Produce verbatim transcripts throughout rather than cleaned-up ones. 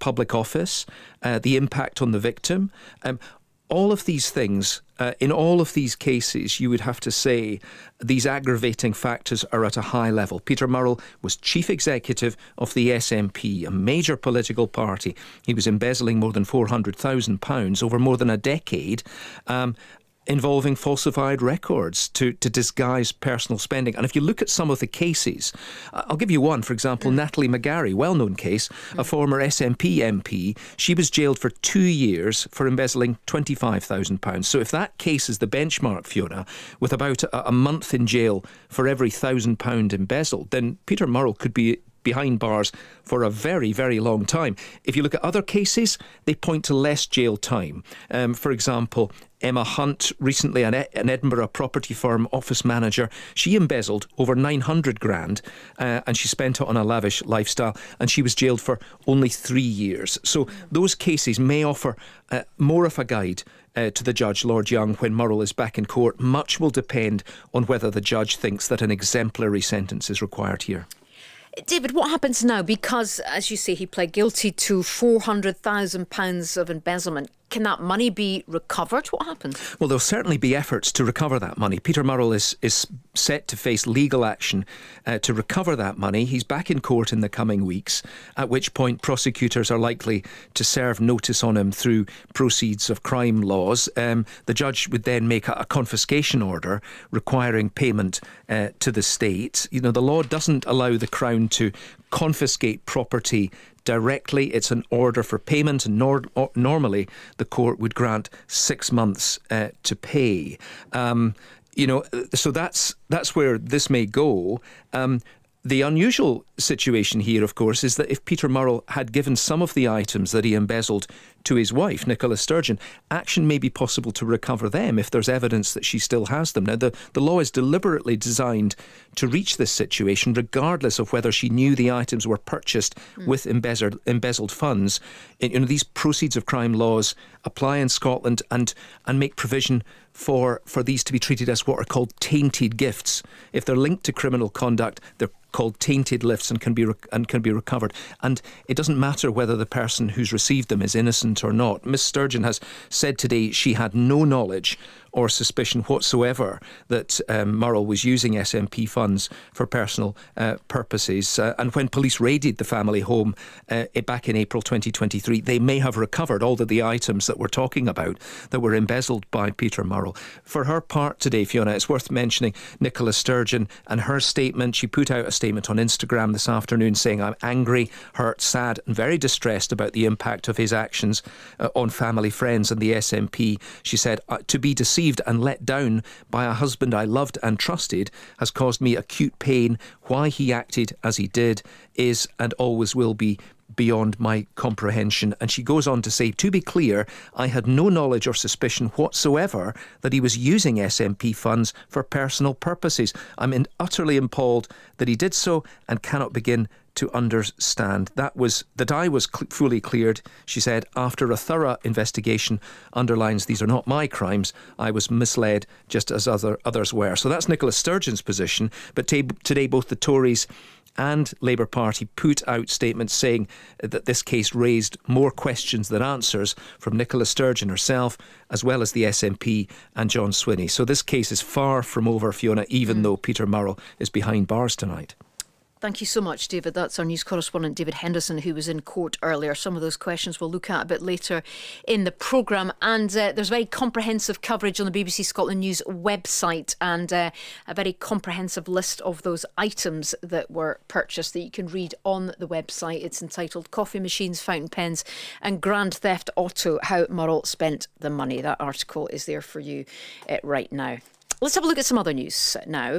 public office, uh, the impact on the victim. Um, all of these things, uh, in all of these cases, you would have to say these aggravating factors are at a high level. Peter Murrell was chief executive of the S N P, a major political party. He was embezzling more than four hundred thousand pounds over more than a decade. Um, involving falsified records to, to disguise personal spending. And if you look at some of the cases, I'll give you one, for example, mm. Natalie McGarry, well-known case, mm. a former S N P M P. She was jailed for two years for embezzling twenty-five thousand pounds. So if that case is the benchmark, Fiona, with about a, a month in jail for every one thousand pounds embezzled, then Peter Murrell could be behind bars for a very, very long time. If you look at other cases, they point to less jail time. Um, for example, Emma Hunt, recently an, an Edinburgh property firm office manager, she embezzled over nine hundred grand uh, and she spent it on a lavish lifestyle, and she was jailed for only three years. So those cases may offer uh, more of a guide Uh, to the judge, Lord Young, when Murrell is back in court. Much will depend on whether the judge thinks that an exemplary sentence is required here. David, what happens now? Because, as you say, he pled guilty to four hundred thousand pounds of embezzlement. Can that money be recovered? What happens? Well, there'll certainly be efforts to recover that money. Peter Murrell is, is set to face legal action uh, to recover that money. He's back in court in the coming weeks, at which point prosecutors are likely to serve notice on him through proceeds of crime laws. Um, the judge would then make a, a confiscation order requiring payment uh, to the state. You know, the law doesn't allow the Crown to confiscate property directly. It's an order for payment, and nor- normally the court would grant six months uh, to pay. Um, you know, so that's that's where this may go. Um, The unusual situation here, of course, is that if Peter Murrell had given some of the items that he embezzled to his wife, Nicola Sturgeon, action may be possible to recover them if there's evidence that she still has them. Now, the, the law is deliberately designed to reach this situation, regardless of whether she knew the items were purchased mm. with embezzled, embezzled funds. You know, these proceeds of crime laws apply in Scotland and, and make provision for, for these to be treated as what are called tainted gifts. If they're linked to criminal conduct, they're called tainted gifts and can be re- and can be recovered. And it doesn't matter whether the person who's received them is innocent or not. Miss Sturgeon has said today she had no knowledge or suspicion whatsoever that um, Murrell was using S N P funds for personal uh, purposes. Uh, and when police raided the family home uh, back in April twenty twenty-three, they may have recovered all of the items that we're talking about that were embezzled by Peter Murrell. For her part today, Fiona, it's worth mentioning Nicola Sturgeon and her statement. She put out a statement on Instagram this afternoon saying, "I'm angry, hurt, sad and very distressed about the impact of his actions uh, on family, friends and the S N P. She said, to be deceived and let down by a husband I loved and trusted has caused me acute pain. Why he acted as he did is and always will be beyond my comprehension." And she goes on to say, "To be clear, I had no knowledge or suspicion whatsoever that he was using S N P funds for personal purposes. I'm in, utterly appalled that he did so and cannot begin to understand. That was that I was cl- fully cleared," she said, "after a thorough investigation underlines these are not my crimes. I was misled just as other others were." So that's Nicola Sturgeon's position. But t- today both the Tories and Labour Party put out statements saying that this case raised more questions than answers from Nicola Sturgeon herself, as well as the S N P and John Swinney. So this case is far from over, Fiona, even mm. though Peter Murrell is behind bars tonight. Thank you so much, David. That's our news correspondent, David Henderson, who was in court earlier. Some of those questions we'll look at a bit later in the programme. And uh, there's very comprehensive coverage on the B B C Scotland News website, and uh, a very comprehensive list of those items that were purchased that you can read on the website. It's entitled "Coffee Machines, Fountain Pens and Grand Theft Auto, How Murrell Spent the Money." That article is there for you uh, right now. Let's have a look at some other news now,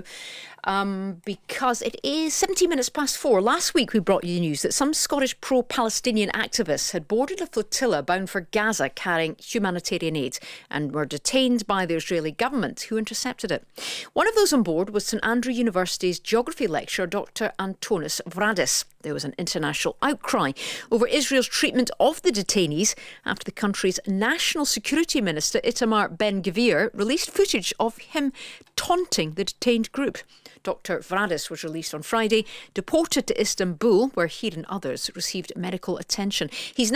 um, because it is seventeen minutes past four. Last week we brought you the news that some Scottish pro-Palestinian activists had boarded a flotilla bound for Gaza carrying humanitarian aid and were detained by the Israeli government, who intercepted it. One of those on board was St Andrew University's geography lecturer, Doctor Antonis Vradis. There was an international outcry over Israel's treatment of the detainees after the country's National Security Minister, Itamar Ben-Gvir, released footage of him taunting the detained group. Doctor Vradis was released on Friday, deported to Istanbul, where he and others received medical attention. He's now